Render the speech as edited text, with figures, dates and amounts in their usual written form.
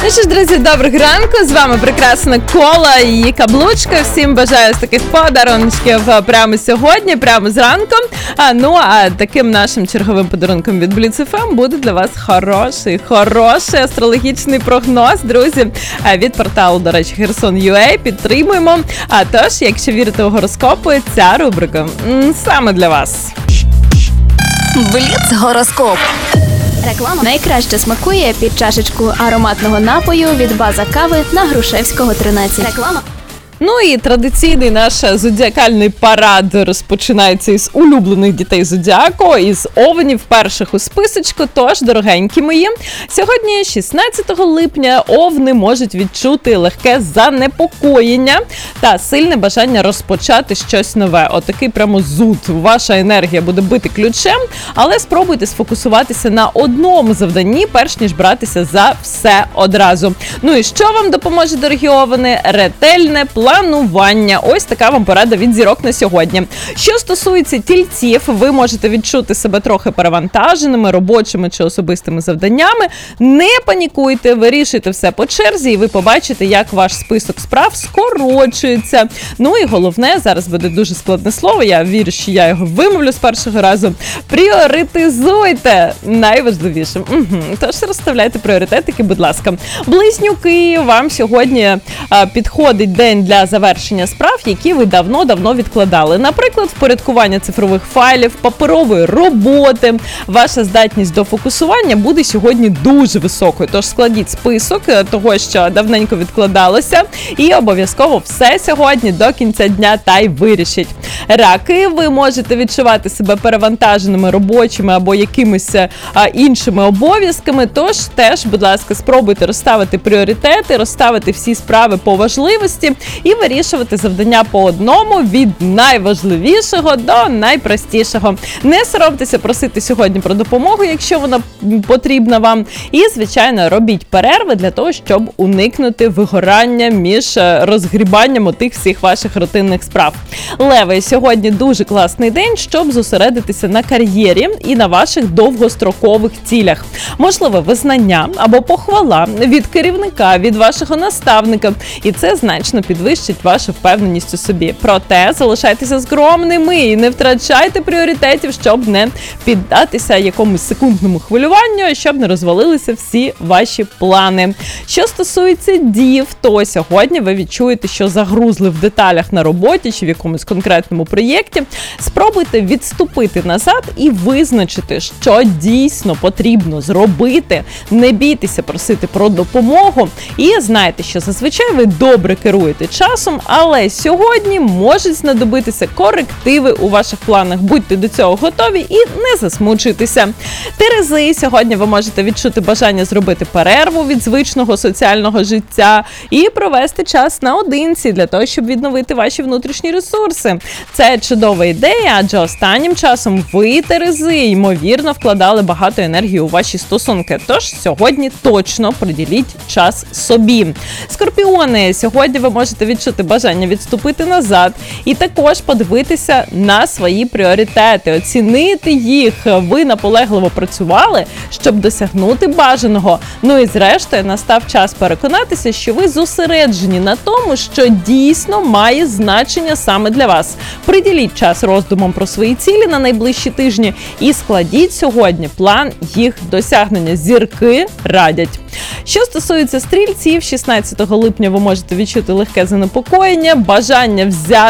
Ну що ж, друзі, доброго ранку, з вами прекрасна Кола і Каблучка. Всім бажаю з таких подарунків прямо сьогодні, прямо зранку. А таким нашим черговим подарунком від Blitz FM буде для вас хороший астрологічний прогноз, друзі, від порталу, до речі, Херсон.ua. Підтримуємо. Тож, якщо вірите у гороскопи, ця рубрика саме для вас. Бліц гороскоп. Реклама найкраще смакує під чашечку ароматного напою від База Кави на Грушевського, 13. Реклама. Ну і традиційний наш зодіакальний парад розпочинається із улюблених дітей зодіаку, із овнів перших у списочку. Тож, дорогенькі мої, сьогодні, 16 липня, овни можуть відчути легке занепокоєння та сильне бажання розпочати щось нове. Отакий прямо зуд. Ваша енергія буде бити ключем, але спробуйте сфокусуватися на одному завданні, перш ніж братися за все одразу. Ну і що вам допоможе, дорогі овни? Ретельне планування. Ось така вам порада від зірок на сьогодні. Що стосується тільців, ви можете відчути себе трохи перевантаженими робочими чи особистими завданнями. Не панікуйте, вирішуйте все по черзі, і ви побачите, як ваш список справ скорочується. Ну і головне, зараз буде дуже складне слово, я вірю, що я його вимовлю з першого разу. Пріоритизуйте найважливіше. Тож розставляйте пріоритетики, будь ласка. Близнюки, вам сьогодні підходить день для завершення справ, які ви давно відкладали. Наприклад, впорядкування цифрових файлів, паперової роботи. Ваша здатність до фокусування буде сьогодні дуже високою. Тож складіть список того, що давненько відкладалося, і обов'язково все сьогодні до кінця дня та й вирішіть. Раки, ви можете відчувати себе перевантаженими робочими або якимись іншими обов'язками, тож теж, будь ласка, спробуйте розставити пріоритети, розставити всі справи по важливості і вирішувати завдання по одному, від найважливішого до найпростішого. Не соромтеся просити сьогодні про допомогу, якщо вона потрібна вам. І, звичайно, робіть перерви для того, щоб уникнути вигорання між розгрібанням тих всіх ваших рутинних справ. Леви, сьогодні дуже класний день, щоб зосередитися на кар'єрі і на ваших довгострокових цілях. Можливо, визнання або похвала від керівника, від вашого наставника. І це значно підвищить вашу впевненість у собі. Проте залишайтеся скромними і не втрачайте пріоритетів, щоб не піддатися якомусь секундному хвилюванню, щоб не розвалилися всі ваші плани. Що стосується дів, то сьогодні ви відчуєте, що загрузли в деталях на роботі чи в якомусь конкретному проєкті. Спробуйте відступити назад і визначити, що дійсно потрібно зробити. Не бійтеся просити про допомогу і знайте, що зазвичай ви добре керуєте часом, але сьогодні можуть знадобитися корективи у ваших планах. Будьте до цього готові і не засмучуйтеся. Терези, сьогодні ви можете відчути бажання зробити перерву від звичного соціального життя і провести час наодинці для того, щоб відновити ваші внутрішні ресурси. Це чудова ідея, адже останнім часом ви, Терези, ймовірно, вкладали багато енергії у ваші стосунки. Тож сьогодні точно приділіть час собі. Скорпіони, сьогодні ви можете відчути бажання відступити назад і також подивитися на свої пріоритети, оцінити їх. Ви наполегливо працювали, щоб досягнути бажаного. Ну і зрештою настав час переконатися, що ви зосереджені на тому, що дійсно має значення саме для вас. Приділіть час роздумам про свої цілі на найближчі тижні і складіть сьогодні план їх досягнення. Зірки радять. Що стосується стрільців, 16 липня ви можете відчути легке занепокоєння, бажання взяти